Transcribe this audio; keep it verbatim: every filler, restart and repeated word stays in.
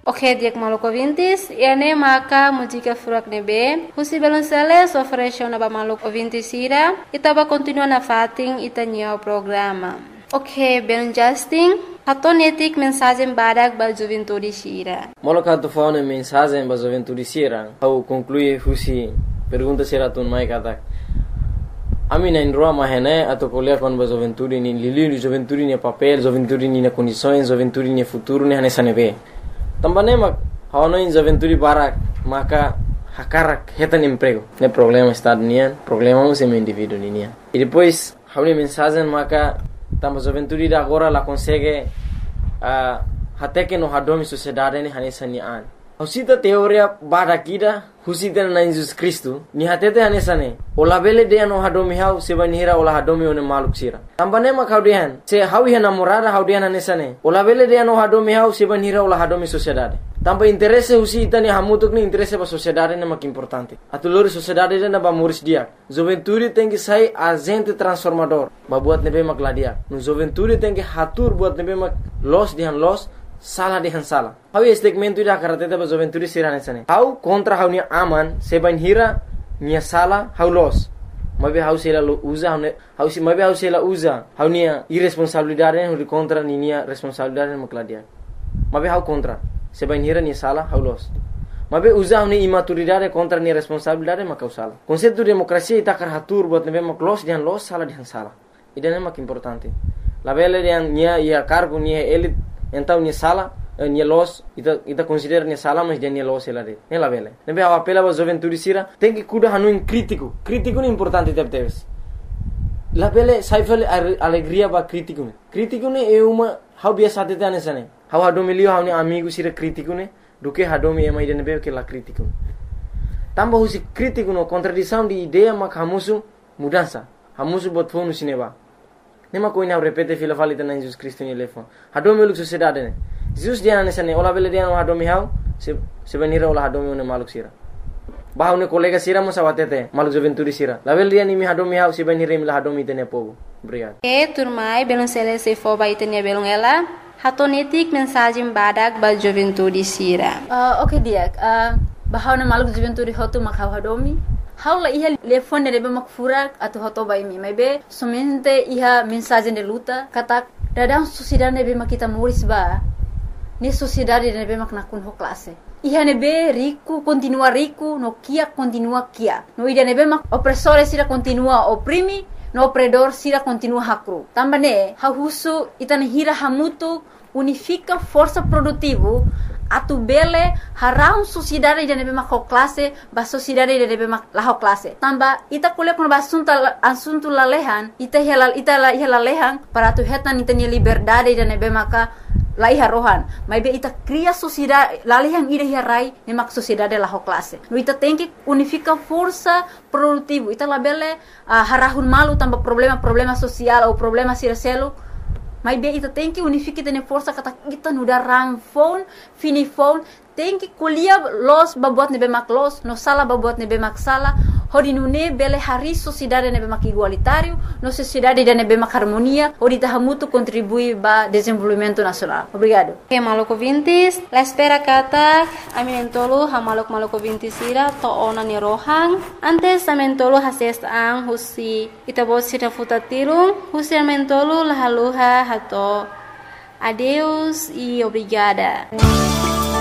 Ok, dia maluco ouvintes, e ane maka música furak nebe, husi baloncele oferece na maluco ouvintes ira, e tava continuando a fating itanya o programa. Ok, bem Justin, hatonetik mensagem badak ba juventude sira. Moloka tu fauna mensagem ba juventude sira, au conclui husi pergunta sira tun mai katak. Ami na indroa mahene atau kuliah kon ba juventude ni lili juventude ni papel, juventude ni na condições, juventude ni futuro ni hane sanebe. Tambane mak hawana in juventude barak maka hakarak hetan emprego. Ne problema está nian, problema um sem indivíduo nian. E depois hauni mensagem maka tamba juventude da agora la consegue a uh, hateke no hadomi sociedade ni hane sanian. Husita teoria barakida husita na Jesus Cristo ni hatete hanesane ola bele de no hadomi hau sebanira ola hadomi one maluk sira tambane ma kaudian se hawi hana morada haudian hanesane ola bele de no hadomi hau sebanira ola hadomi sociedade tamba interesse husita ni hamutuk ni interesse ba sociedade na mak importante atulori sociedade na ba muris dia juventude tem que sai agente transformador ba buat nebe mak ladia no juventude tem que hatur buat nebe mak los dihan los salah dihan salah. Hau segmento ida karateta ba juventude sirane sane. Hau kontra hau ni aman seban hira nia salah hau los. Mabe hau sela lo usa hau hau si mabe hau sela usa hau nia irresponsabilidade hau kontra ni nia responsabilidade makladia. Mabe hau kontra seban hira nia salah hau los. Mabe usa hau ni imaturidade kontra nia responsabilidade makau salah. Konsepto demokrasia ita karatur buat nebe mak los dihan los salah dihan salah. Ida mak importante. La bele dihan nia ia cargo nia elit então ni sala ni los ita ita considera ni sala mas dia ni los ela de ne la vele nebe a apela ba juventude sira tem que cuida hanu in crítico crítico ni importante deve ter la vele saifel alegria ba crítico ne crítico ne é uma how biasa te tane sane how hado milio how ni amigo sira crítico ne do que hado mi mai de nebe que la crítico tamba husi crítico no contradição de ideia mak hamusu mudança hamusu bot fonu sineba nema ko ina repete fila falita na Jesus Cristo ni lefon hado mi luk sociedade ne Jesus dia na sane ola bele dia no hado mi hau se se venira ola hado mi ne maluk sira ba ne kolega sira mo sawatete maluk juventude sira la bele dia ni mi hado mi hau se venira mi la hado mi tene pogo obrigado e turmai belon sele se fo ba itene belon ela hatonetik mensagem badak ba juventude sira uh, okay dia uh, bahau na maluk juventude hotu makau hado mi Haula iha telefone rebe mak furak atau hoto bai mi maybe somente iha mensagem de luta kata dadang sociedade nebe mak kita muris ba ni sociedade nebe mak nakun ho classe iha nebe rico continua rico no kia continua kia no ida nebe mak opressore sira continua oprimi no opredor sira continua hakru tambane ha husu itana hira hamutu unifica força produtivo atu bele harau sociedade de nebe mak classe ba sociedade de nebe mak la classe tamba ita kuliah kono ba assunto assunto la lehan ita hela ita la hela lehan para tu hetan ita ni liberdade de nebe maka la iha rohan mai be ita cria sociedade la lehan ida hirai ne mak sociedade la classe no ita tem que unifica força produtivo ita la bele uh, harahun malu tamba problema problema social ou problema siraselo mas bem, ita tem que unificar tene força kata kita nuda ram phone, fini phone, tem que kuliah los babuat nebe mak los, no sala babuat nebe mak sala, hodi nune bele hari sociedade nebe mak igualitário, no sociedade de nebe mak harmonia, hodi tahamutu contribui ba desenvolvimento nacional. Obrigado. Ok, maluco vintis, la espera kata, aminentolo ha maluk maluco vintis ira to ona ni rohang, antes amentolo hases ang husi itabot sira futatirung, husi amentolo lahaluha hato. Adeus e obrigada.